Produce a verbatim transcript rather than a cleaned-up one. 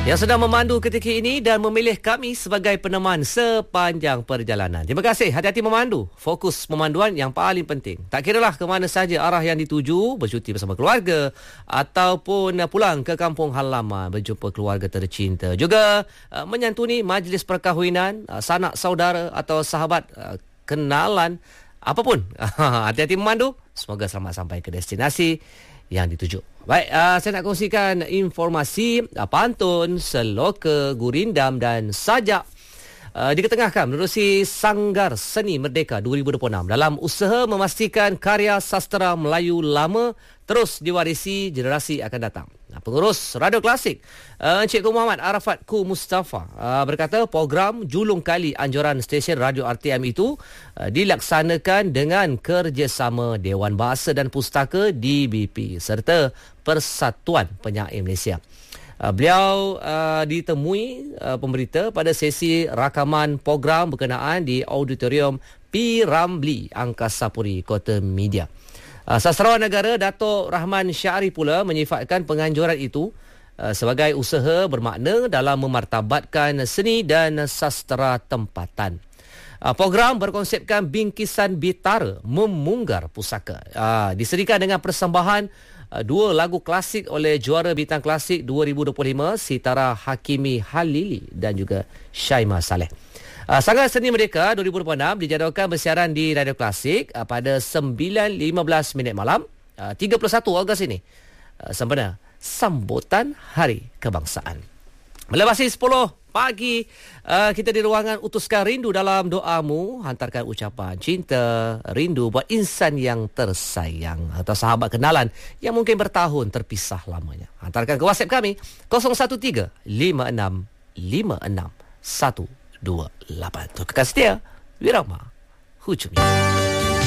Yang sedang memandu ketika ini dan memilih kami sebagai peneman sepanjang perjalanan. Terima kasih, hati-hati memandu. Fokus pemanduan yang paling penting. Tak kiralah ke mana saja arah yang dituju, bercuti bersama keluarga ataupun pulang ke kampung halaman berjumpa keluarga tercinta. Juga uh, menyantuni majlis perkahwinan, uh, sanak saudara atau sahabat uh, kenalan, apapun. Hati-hati memandu. Semoga selamat sampai ke destinasi yang dituju. Baik, uh, saya nak kongsikan informasi uh, pantun, seloka, gurindam dan sajak uh, diketengahkan menerusi Sanggar Seni Merdeka dua ribu dua puluh enam dalam usaha memastikan karya sastera Melayu lama terus diwarisi generasi akan datang. Nah, pengurus Radio Klasik uh, Encik Muhammad Arafat Ku Mustafa uh, berkata program julung kali anjuran stesen radio R T M itu uh, dilaksanakan dengan kerjasama Dewan Bahasa dan Pustaka D B P serta Persatuan Penyair Malaysia. Uh, beliau uh, ditemui uh, pemberita pada sesi rakaman program berkenaan di Auditorium P. Ramlee Angkasa Puri, Kota Media. Uh, Sastrawan Negara Dato' Rahman Syari pula menyifatkan penganjuran itu uh, sebagai usaha bermakna dalam memartabatkan seni dan sastera tempatan. Uh, program berkonsepkan bingkisan bitara memunggar pusaka. Uh, disediakan dengan persembahan uh, dua lagu klasik oleh juara bintang klasik dua ribu dua puluh lima Sitara Hakimi Halili dan juga Syaimah Saleh. Uh, Sanggar Seni Merdeka dua ribu dua puluh enam dijadualkan bersiaran di Radio Klasik uh, pada sembilan lima belas minit malam uh, tiga puluh satu Ogos ini uh, sempena sambutan Hari Kebangsaan. Melewati sepuluh pagi, uh, kita di ruangan utuskan rindu dalam doamu, hantarkan ucapan cinta, rindu buat insan yang tersayang atau sahabat kenalan yang mungkin bertahun terpisah lamanya. Hantarkan ke WhatsApp kami kosong satu tiga lima enam lima enam satu dua lapan. Untuk kekal setia, Wirama Hujumi.